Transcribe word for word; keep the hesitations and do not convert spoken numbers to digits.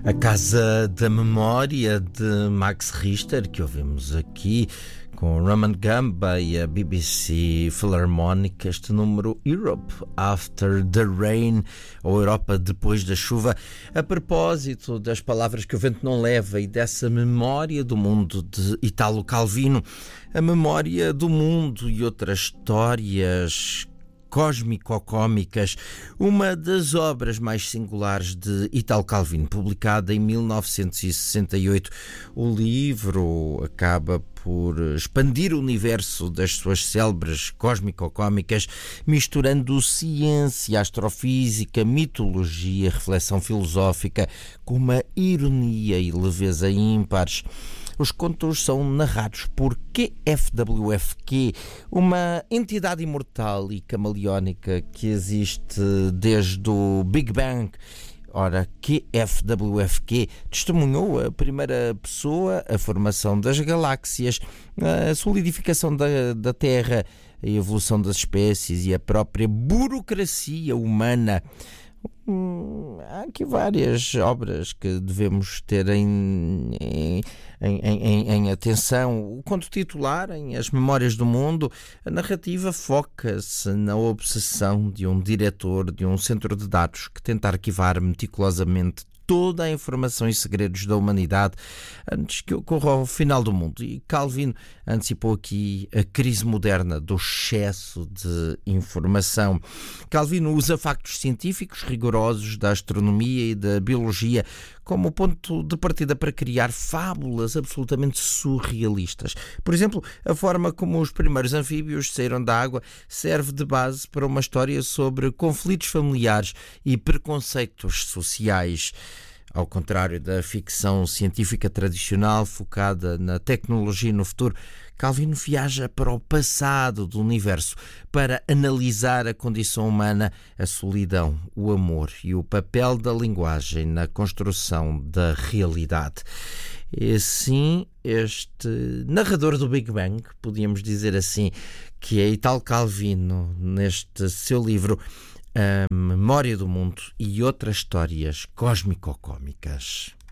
A Casa da Memória de Max Richter, que ouvimos aqui com Raman Gamba e a B B C Philharmonic, este número Europe After the Rain, ou Europa depois da chuva, a propósito das palavras que o vento não leva e dessa memória do mundo de Italo Calvino, a memória do mundo e outras histórias cósmico-cómicas, uma das obras mais singulares de Italo Calvino, publicada em mil novecentos e sessenta e oito. O livro acaba por expandir o universo das suas célebres cósmico-cómicas, misturando ciência, astrofísica, mitologia, reflexão filosófica, com uma ironia e leveza ímpares. Os contos são narrados por Q F W F Q, uma entidade imortal e camaleónica que existe desde o Big Bang. Ora, Q F W F Q testemunhou a primeira pessoa, a formação das galáxias, a solidificação da, da Terra, a evolução das espécies e a própria burocracia humana. Hum, há aqui várias obras que devemos ter em, em, em, em, em atenção. O conto titular, em As Memórias do Mundo, a narrativa foca-se na obsessão de um diretor de um centro de dados que tenta arquivar meticulosamente toda a informação e segredos da humanidade antes que ocorra o final do mundo. E Calvino antecipou aqui a crise moderna do excesso de informação. Calvino usa factos científicos rigorosos da astronomia e da biologia como ponto de partida para criar fábulas absolutamente surrealistas. Por exemplo, a forma como os primeiros anfíbios saíram da água serve de base para uma história sobre conflitos familiares e preconceitos sociais. Ao contrário da ficção científica tradicional focada na tecnologia e no futuro, Calvino viaja para o passado do universo para analisar a condição humana, a solidão, o amor e o papel da linguagem na construção da realidade. E assim, este narrador do Big Bang, podíamos dizer assim, que é Italo Calvino, neste seu livro A Memória do Mundo e Outras Histórias Cósmico-Cómicas.